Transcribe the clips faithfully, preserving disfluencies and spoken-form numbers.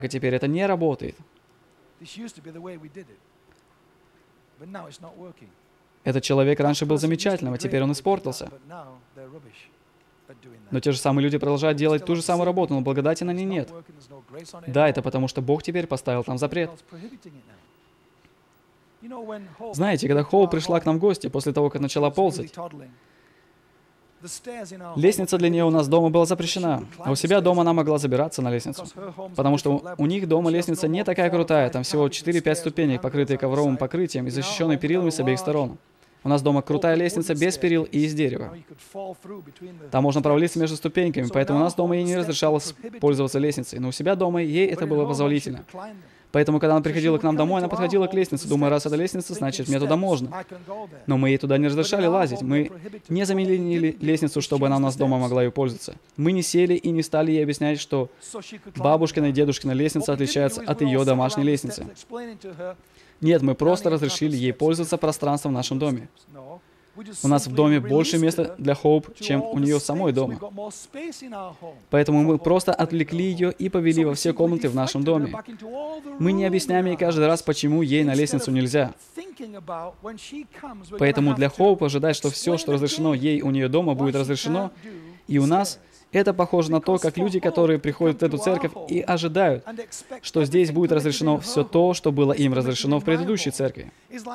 И теперь это не работает. Этот человек раньше был замечательным, а теперь он испортился. Но те же самые люди продолжают делать ту же самую работу, но благодати на ней нет. Да, это потому, что Бог теперь поставил там запрет. Знаете, когда Хоуп пришла к нам в гости после того, как начала ползать, лестница для нее у нас дома была запрещена, а у себя дома она могла забираться на лестницу. Потому что у них дома лестница не такая крутая, там всего четыре-пять ступенек, покрытые ковровым покрытием и защищенные перилами с обеих сторон. У нас дома крутая лестница без перил и из дерева. Там можно провалиться между ступеньками, поэтому у нас дома ей не разрешалось пользоваться лестницей, но у себя дома ей это было позволительно. Поэтому, когда она приходила к нам домой, она подходила к лестнице, думая, раз это лестница, значит, мне туда можно. Но мы ей туда не разрешали лазить. Мы не заменили лестницу, чтобы она у нас дома могла ее пользоваться. Мы не сели и не стали ей объяснять, что бабушкина и дедушкина лестница отличается от ее домашней лестницы. Нет, мы просто разрешили ей пользоваться пространством в нашем доме. У нас в доме больше места для Хоуп, чем у нее самой дома. Поэтому мы просто отвлекли ее и повели во все комнаты в нашем доме. Мы не объясняем ей каждый раз, почему ей на лестницу нельзя. Поэтому для Хоуп ожидать, что все, что разрешено ей у нее дома, будет разрешено, и у нас, это похоже на то, как люди, которые приходят в эту церковь и ожидают, что здесь будет разрешено все то, что было им разрешено в предыдущей церкви.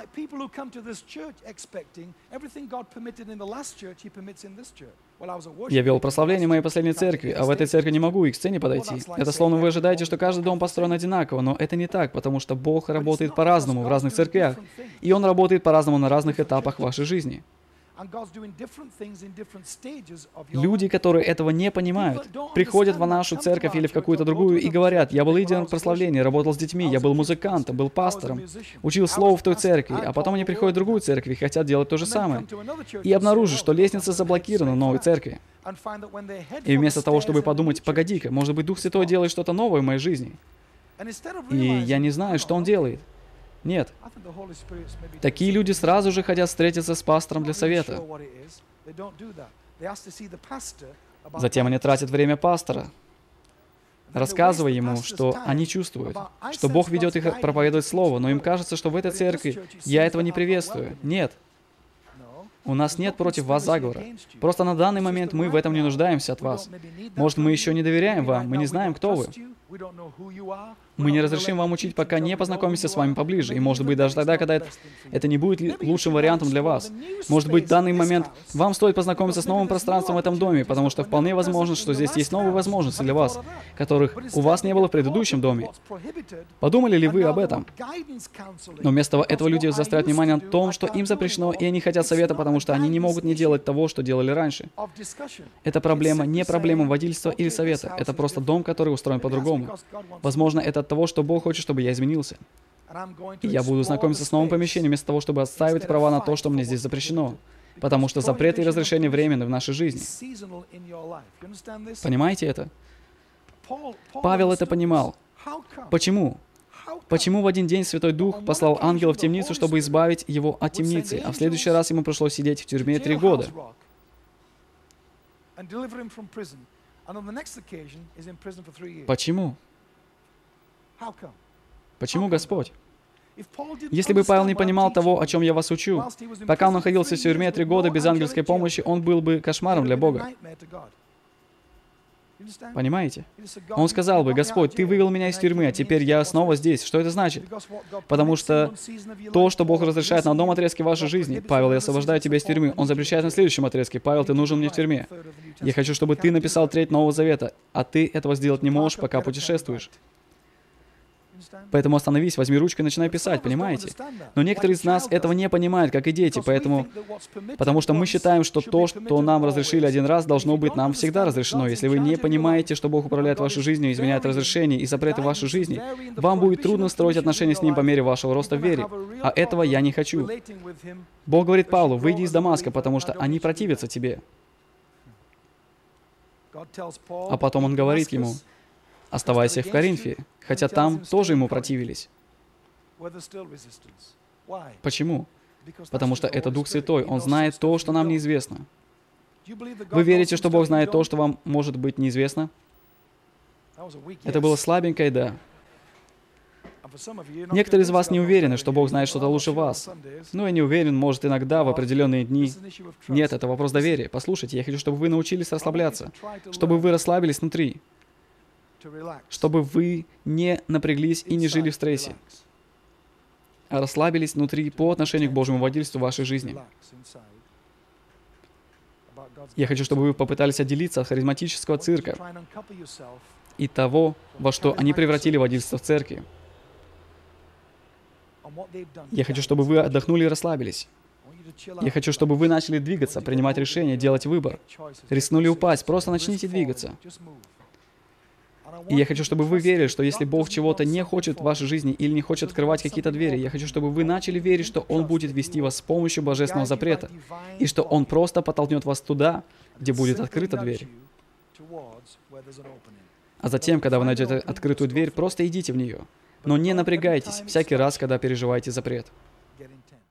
Я вел прославление моей последней церкви, а в этой церкви не могу и к сцене подойти. Это словно вы ожидаете, что каждый дом построен одинаково, но это не так, потому что Бог работает по-разному в разных церквях, и Он работает по-разному на разных этапах вашей жизни. Люди, которые этого не понимают, приходят в нашу церковь или в какую-то другую и говорят: «Я был лидером прославления, работал с детьми, я был музыкантом, был пастором, учил слову в той церкви», а потом они приходят в другую церковь и хотят делать то же самое. И обнаружат, что лестница заблокирована в новой церкви. И вместо того, чтобы подумать: «Погоди-ка, может быть, Дух Святой делает что-то новое в моей жизни, и я не знаю, что Он делает». Нет. Такие люди сразу же хотят встретиться с пастором для совета. Затем они тратят время пастора, рассказывая ему, что они чувствуют, что Бог ведет их проповедовать Слово, но им кажется, что в этой церкви я этого не приветствую. Нет. У нас нет против вас заговора. Просто на данный момент мы в этом не нуждаемся от вас. Может, мы еще не доверяем вам, мы не знаем, кто вы. Мы не разрешим вам учить, пока не познакомимся с вами поближе. И может быть даже тогда, когда это, это не будет лучшим вариантом для вас. Может быть, в данный момент вам стоит познакомиться с новым пространством в этом доме, потому что вполне возможно, что здесь есть новые возможности для вас, которых у вас не было в предыдущем доме. Подумали ли вы об этом? Но вместо этого люди заостряют внимание на том, что им запрещено, и они хотят совета, потому что они не могут не делать того, что делали раньше. Это проблема не проблема водительства или совета. Это просто дом, который устроен по-другому. Возможно, это от того, что Бог хочет, чтобы я изменился. И я буду знакомиться с новым помещением, вместо того, чтобы отстаивать права на то, что мне здесь запрещено. Потому что запреты и разрешения временны в нашей жизни. Понимаете это? Павел это понимал. Почему? Почему в один день Святой Дух послал ангела в темницу, чтобы избавить его от темницы, а в следующий раз ему пришлось сидеть в тюрьме три года? Почему? Почему Господь? Если бы Павел не понимал того, о чем я вас учу, пока он находился в тюрьме три года без ангельской помощи, он был бы кошмаром для Бога. Понимаете? Он сказал бы: «Господь, Ты вывел меня из тюрьмы, а теперь я снова здесь». Что это значит? Потому что то, что Бог разрешает на одном отрезке вашей жизни: «Павел, я освобождаю тебя из тюрьмы», Он запрещает на следующем отрезке: «Павел, ты нужен мне в тюрьме. Я хочу, чтобы ты написал треть Нового Завета, а ты этого сделать не можешь, пока путешествуешь». Поэтому остановись, возьми ручку и начинай писать, понимаете? Но некоторые из нас этого не понимают, как и дети, поэтому... Потому что мы считаем, что то, что нам разрешили один раз, должно быть нам всегда разрешено. Если вы не понимаете, что Бог управляет вашей жизнью, изменяет разрешения и запреты в вашей жизни, вам будет трудно строить отношения с Ним по мере вашего роста в вере. А этого я не хочу. Бог говорит Павлу: «Выйди из Дамаска, потому что они противятся тебе». А потом Он говорит ему: «Оставайся в Коринфе», хотя там тоже ему противились. Почему? Потому что это Дух Святой, Он знает то, что нам неизвестно. Вы верите, что Бог знает то, что вам может быть неизвестно? Это было слабенькое «да». Некоторые из вас не уверены, что Бог знает что-то лучше вас. Ну, я не уверен, может, иногда, в определенные дни. Нет, это вопрос доверия. Послушайте, я хочу, чтобы вы научились расслабляться, чтобы вы расслабились внутри, чтобы вы не напряглись и не жили в стрессе, а расслабились внутри по отношению к Божьему водительству в вашей жизни. Я хочу, чтобы вы попытались отделиться от харизматического цирка и того, во что они превратили водительство в церкви. Я хочу, чтобы вы отдохнули и расслабились. Я хочу, чтобы вы начали двигаться, принимать решения, делать выбор. Рискнули упасть, просто начните двигаться. И я хочу, чтобы вы верили, что если Бог чего-то не хочет в вашей жизни или не хочет открывать какие-то двери, я хочу, чтобы вы начали верить, что Он будет вести вас с помощью божественного запрета, и что Он просто подтолкнет вас туда, где будет открыта дверь. А затем, когда вы найдете открытую дверь, просто идите в нее. Но не напрягайтесь всякий раз, когда переживаете запрет.